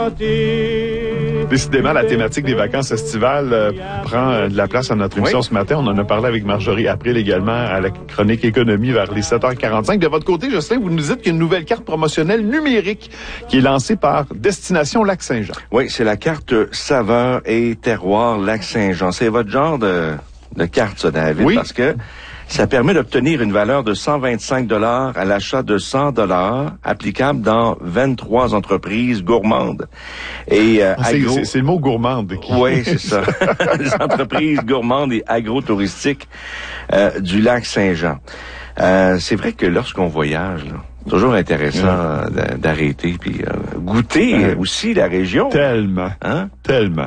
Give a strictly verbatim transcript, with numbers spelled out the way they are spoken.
Décidément, la thématique des vacances estivales euh, prend euh, de la place à notre émission oui. ce matin. On en a parlé avec Marjorie April également à la chronique économie vers les sept heures quarante-cinq. De votre côté, Jocelyn, vous nous dites qu'il y a une nouvelle carte promotionnelle numérique qui est lancée par Destination Lac-Saint-Jean. Oui, c'est la carte saveur et terroir Lac-Saint-Jean. C'est votre genre de, de carte, ça, David, oui. parce que ça permet d'obtenir une valeur de cent vingt-cinq dollars à l'achat de cent dollars, applicable dans vingt-trois entreprises gourmandes. Et euh, ah, c'est, agro... c'est, c'est le mot gourmande. Qui... Oui, c'est ça. Les entreprises gourmandes et agro-touristiques euh, du lac Saint-Jean. Euh, c'est vrai que lorsqu'on voyage, là, c'est toujours intéressant euh, d'arrêter puis euh, goûter euh, aussi la région. Tellement, hein? Tellement.